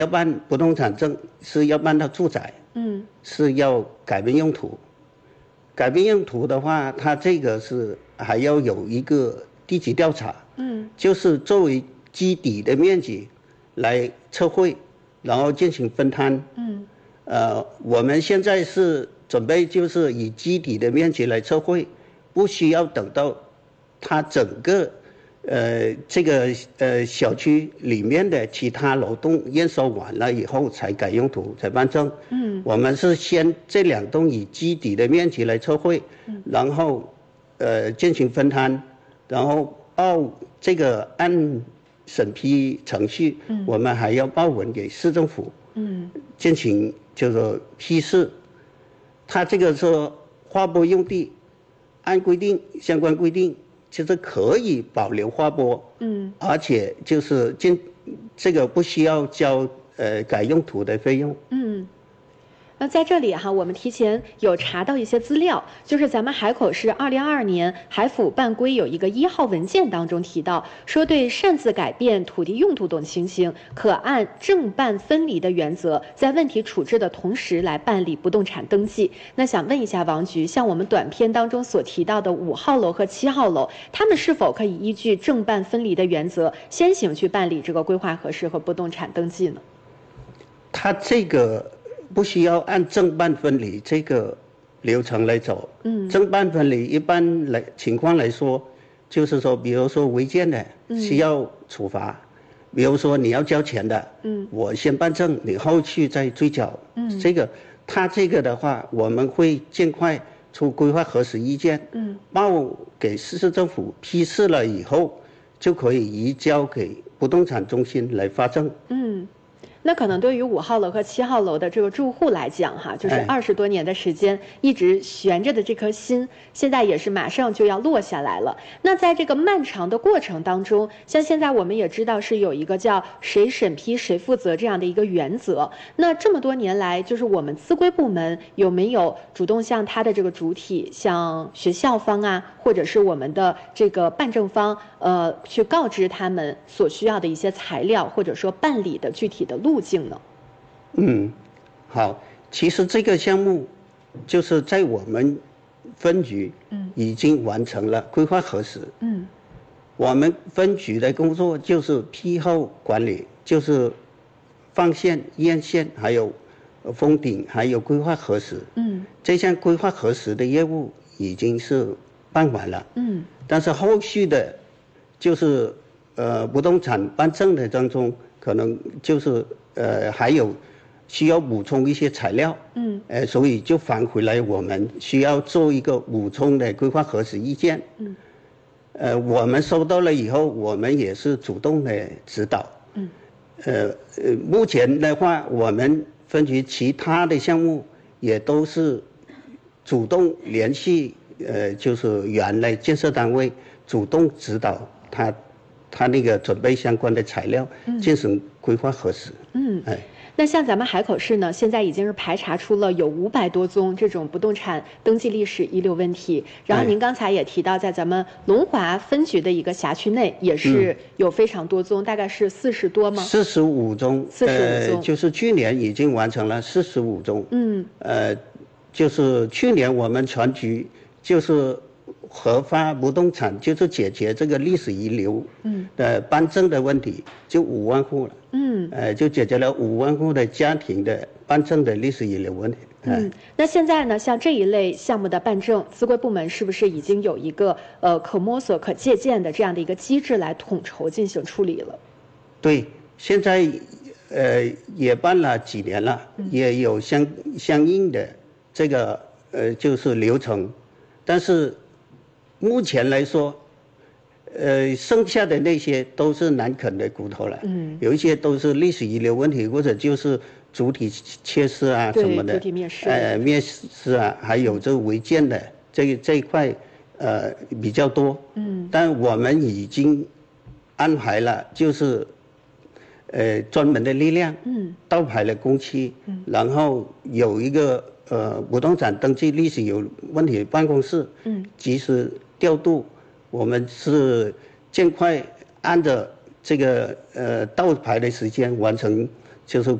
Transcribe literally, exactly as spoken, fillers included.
要办不动产证是要办到住宅，嗯，是要改变用途。改变用途的话，它这个是还要有一个地籍调查，嗯，就是作为基底的面积来测绘，然后进行分摊，嗯，呃，我们现在是准备就是以基底的面积来测绘，不需要等到它整个呃这个呃小区里面的其他楼栋验收完了以后才改用途才办证。嗯，我们是先这两栋以基底的面积来测绘，嗯，然后呃进行分摊，然后报这个按审批程序，嗯，我们还要报文给市政府，嗯，进行就是批示。它这个是划拨用地，按规定相关规定。其实可以保留划拨，嗯，而且就是进这个不需要交呃改用途的费用， 嗯。那在这里哈，我们提前有查到一些资料，就是咱们海口市二零二二年海府办规有一个一号文件当中提到，说对擅自改变土地用途等情形，可按正办分离的原则，在问题处置的同时来办理不动产登记。那想问一下王局，像我们短片当中所提到的五号楼和七号楼，他们是否可以依据正办分离的原则，先行去办理这个规划核实和不动产登记呢？ 他这个不需要按正办分离这个流程来走。嗯，正办分离一般来情况来说，就是说，比如说违建的需要处罚，嗯，比如说你要交钱的，嗯，我先办证，你后续再追缴。嗯，这个他这个的话，我们会尽快出规划核实意见，嗯，报给市政府批示了以后，就可以移交给不动产中心来发证。 嗯。那可能对于五号楼和七号楼的这个住户来讲哈，就是二十多年的时间一直悬着的这颗心，现在也是马上就要落下来了。那在这个漫长的过程当中，像现在我们也知道是有一个叫谁审批谁负责这样的一个原则。那这么多年来，就是我们资规部门有没有主动向他的这个主体，像学校方啊，或者是我们的这个办证方，呃，去告知他们所需要的一些材料，或者说办理的具体的路路径呢？ 嗯，好，其实这个项目就是在我们分局已经完成了规划核实。嗯，我们分局的工作就是批后管理，就是放线、验线，还有封顶，还有规划核实。嗯，这项规划核实的业务已经是办完了。嗯，但是后续的，就是呃不动产办证的当中，可能就是呃还有需要补充一些材料。嗯，呃所以就返回来我们需要做一个补充的规划核实意见。嗯，呃我们收到了以后，我们也是主动的指导。嗯，呃呃目前的话，我们分局其他的项目也都是主动联系呃就是原来建设单位，主动指导他他那个准备相关的材料，进行规划核实。嗯，哎， 那像咱们海口市呢，现在已经是排查出了有五百多宗这种不动产登记历史遗留问题。然后您刚才也提到，在咱们龙华分局的一个辖区内，也是有非常多宗，嗯、大概是四十多吗？ 四十五宗， 四十五宗、 呃，就是去年已经完成了四十五宗。嗯，呃，就是去年我们全局就是核发不动产，就是解决这个历史遗留的办证的问题，就五万户了。嗯，呃，就解决了五万户的家庭的办证的历史遗留问题。 嗯，那现在呢，像这一类项目的办证，资规部门是不是已经有一个呃可摸索、可借鉴的这样的一个机制来统筹进行处理了？ 对，现在呃也办了几年了，嗯、也有相相应的这个呃就是流程，但是目前来说，呃，剩下的那些都是难啃的骨头了。嗯，有一些都是历史遗留问题，或者就是主体缺失啊什么的。 主体灭失。 呃，灭失啊，还有这违建的这这一块，呃，比较多。嗯，但我们已经安排了，就是呃专门的力量，嗯，倒排了工期，嗯，然后有一个呃不动产登记历史有问题的办公室，嗯，及时调度，我们是尽快按照这个呃倒排的时间完成就是